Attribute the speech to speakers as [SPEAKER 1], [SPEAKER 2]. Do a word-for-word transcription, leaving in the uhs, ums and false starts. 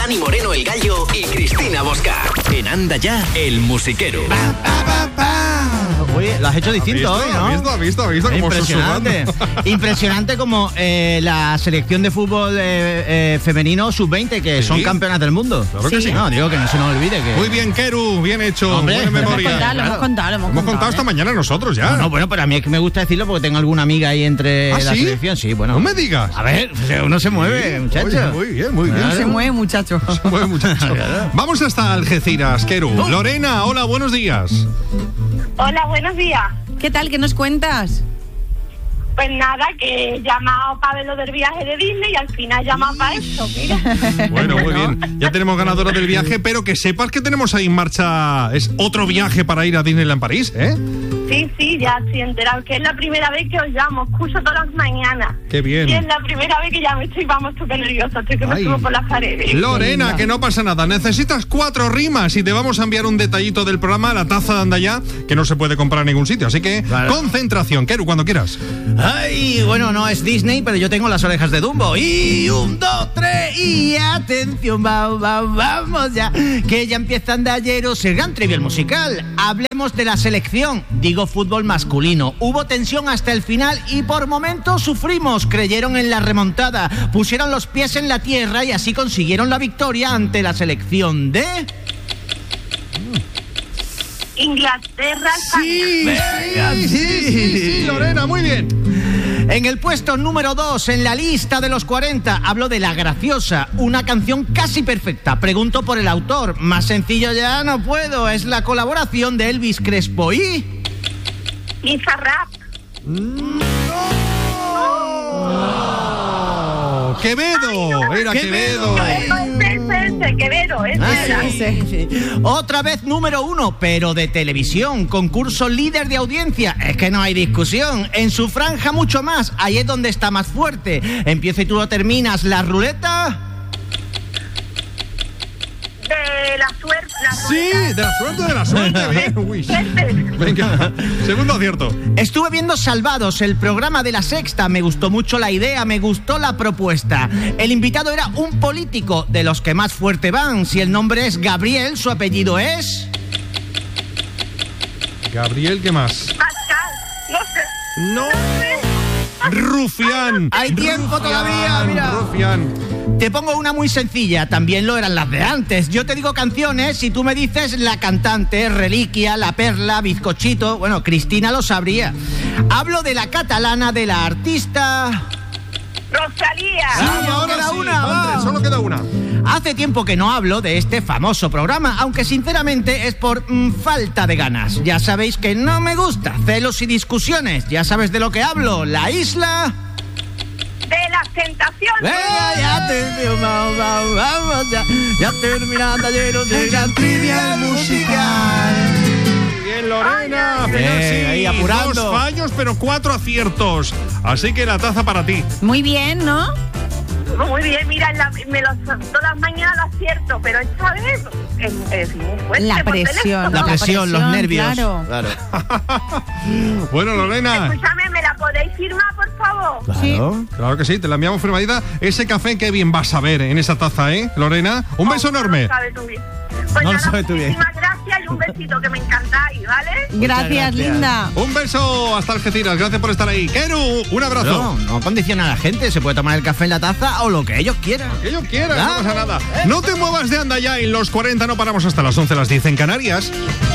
[SPEAKER 1] Dani Moreno el Gallo y Cristina Bosca. En Anda Ya, el musiquero.
[SPEAKER 2] Pa, pa, pa, pa. Oye, lo has hecho distinto hoy, ¿no?
[SPEAKER 3] ¿Has visto? ¿Has visto? ¿Has visto? Como
[SPEAKER 2] impresionante. Impresionante como eh, la selección de fútbol eh, eh, femenino sub veinte, que
[SPEAKER 3] ¿Sí?
[SPEAKER 2] son campeonas del mundo.
[SPEAKER 3] Claro que sí.
[SPEAKER 2] No, digo que no se nos olvide que...
[SPEAKER 3] Muy bien, Keru, bien hecho.
[SPEAKER 2] Hombre,
[SPEAKER 3] buena
[SPEAKER 2] lo hemos
[SPEAKER 3] memoria.
[SPEAKER 4] Contado, lo hemos contado, lo hemos,
[SPEAKER 3] Hemos contado
[SPEAKER 4] ¿eh?
[SPEAKER 3] esta mañana nosotros ya.
[SPEAKER 2] No, no, bueno, pero a mí es que me gusta decirlo porque tengo alguna amiga ahí entre
[SPEAKER 3] ¿Ah,
[SPEAKER 2] la
[SPEAKER 3] sí?
[SPEAKER 2] selección. Sí, bueno.
[SPEAKER 3] No me digas.
[SPEAKER 2] A ver, uno se mueve, muchacho.
[SPEAKER 3] Oye, muy bien, muy bien.
[SPEAKER 2] Claro.
[SPEAKER 4] Se mueve, muchacho.
[SPEAKER 3] Se mueve, muchacho. Vamos hasta Algeciras, Keru. Lorena, hola, buenos días.
[SPEAKER 5] Hola, buenos días.
[SPEAKER 4] ¿Qué tal? ¿Qué nos cuentas?
[SPEAKER 5] Pues nada, que he llamado para ver lo del viaje de Disney y al final he llamado para esto, mira.
[SPEAKER 3] Bueno, muy bien. Ya tenemos ganadora del viaje, pero que sepas que tenemos ahí en marcha. Es otro viaje para ir a Disneyland París, ¿eh?
[SPEAKER 5] Sí, sí, ya estoy enterado, que es la primera vez que os llamo, escucho todas las mañanas.
[SPEAKER 3] Qué bien.
[SPEAKER 5] Y es la primera vez que ya me estoy, vamos, súper nerviosa, estoy que me
[SPEAKER 3] Ay.
[SPEAKER 5] subo por las paredes.
[SPEAKER 3] Lorena, que no pasa nada. Necesitas cuatro rimas y te vamos a enviar un detallito del programa, la taza de Anda Ya, que no se puede comprar en ningún sitio. Así que,
[SPEAKER 2] Claro.
[SPEAKER 3] concentración. Keru, cuando quieras.
[SPEAKER 2] Ay, bueno, no es Disney, pero yo tengo las orejas de Dumbo. Y un, dos, tres, y atención, va, va, vamos ya. Que ya empieza Andalleros, el gran trivial musical. Hablemos de la selección, digo fútbol masculino. Hubo tensión hasta el final y por momentos sufrimos. Creyeron en la remontada, pusieron los pies en la tierra y así consiguieron la victoria ante la selección de...
[SPEAKER 5] Inglaterra,
[SPEAKER 3] Sí,
[SPEAKER 2] Venga,
[SPEAKER 3] sí, sí, sí, sí, Lorena, muy bien.
[SPEAKER 2] En el puesto número dos en la lista de los cuarenta hablo de La Graciosa, una canción casi perfecta. Pregunto por el autor, más sencillo ya no puedo. Es la colaboración de Elvis Crespo y...
[SPEAKER 5] Bizarrap.
[SPEAKER 3] Oh, Quevedo, era Quevedo.
[SPEAKER 5] Ese, ese, ese, Quevedo, ese
[SPEAKER 2] Ah,
[SPEAKER 5] era.
[SPEAKER 2] sí, sí, sí. Otra vez número uno, pero de televisión, concurso líder de audiencia. Es que no hay discusión. En su franja mucho más, ahí es donde está más fuerte. Empieza y tú lo terminas. La ruleta...
[SPEAKER 5] De la suerte. La
[SPEAKER 3] Sí,
[SPEAKER 5] ruleta.
[SPEAKER 3] de la suerte, de la suerte. Bien, uy.
[SPEAKER 5] Suerte.
[SPEAKER 3] Venga, segundo acierto.
[SPEAKER 2] Estuve viendo Salvados, el programa de La Sexta. Me gustó mucho la idea, me gustó la propuesta. El invitado era un político, de los que más fuerte van. Si el nombre es Gabriel, su apellido es...
[SPEAKER 3] Gabriel, ¿qué más?
[SPEAKER 5] Pascal. No sé.
[SPEAKER 3] No. Rufián.
[SPEAKER 2] Hay tiempo todavía, mira.
[SPEAKER 3] Rufián.
[SPEAKER 2] Te pongo una muy sencilla, también lo eran las de antes. Yo te digo canciones y tú me dices la cantante, Reliquia, La Perla, Bizcochito. Bueno, Cristina lo sabría. Hablo de la catalana, de la artista...
[SPEAKER 5] Rosalía.
[SPEAKER 2] Sí,
[SPEAKER 3] Ah, ahora
[SPEAKER 2] queda
[SPEAKER 3] sí,
[SPEAKER 2] una,
[SPEAKER 3] van
[SPEAKER 2] va.
[SPEAKER 3] tres, solo queda una.
[SPEAKER 2] Hace tiempo que no hablo de este famoso programa, aunque sinceramente es por mm, falta de ganas. Ya sabéis que no me gusta celos y discusiones. Ya sabes de lo que hablo. La isla...
[SPEAKER 5] De las tentaciones.
[SPEAKER 2] Venga, ya te vamos, vamos, vamos, ya, ya terminando ayer el gran trivial musical.
[SPEAKER 3] Bien, Lorena.
[SPEAKER 2] Bien,
[SPEAKER 3] final sí.
[SPEAKER 2] ahí apurando.
[SPEAKER 3] Dos fallos, pero cuatro aciertos. Así que la taza para ti.
[SPEAKER 4] Muy bien, ¿no?
[SPEAKER 5] Muy bien, mira, la, me lo, todas las mañanas lo acierto, pero esta vez es, es muy fuerte.
[SPEAKER 4] La
[SPEAKER 5] por
[SPEAKER 4] presión,
[SPEAKER 5] teléfono.
[SPEAKER 2] La presión, los
[SPEAKER 4] presión,
[SPEAKER 2] nervios.
[SPEAKER 4] claro.
[SPEAKER 3] Bueno, Lorena.
[SPEAKER 5] Escúchame, ¿me la podéis firmar, por favor?
[SPEAKER 2] Claro.
[SPEAKER 3] Claro que sí, te la enviamos firmadita. Ese café, qué bien vas a ver en esa taza, ¿eh, Lorena? Un beso enorme.
[SPEAKER 5] No lo sabes tú bien. Pues
[SPEAKER 2] No lo
[SPEAKER 5] nada,
[SPEAKER 2] sabes tú bien.
[SPEAKER 5] muchísimas gracias y un besito que me encantáis, ¿vale?
[SPEAKER 4] Gracias,
[SPEAKER 2] gracias.
[SPEAKER 4] linda.
[SPEAKER 3] Un beso hasta Algeciras. Gracias por estar ahí. Keru, un abrazo.
[SPEAKER 2] No, no condiciona a la gente. Se puede tomar el café en la taza o lo que ellos quieran.
[SPEAKER 3] Que ellos quieran,
[SPEAKER 2] Claro.
[SPEAKER 3] no pasa nada. No te muevas de Anda Ya. En los cuarenta no paramos hasta las once, las diez en Canarias.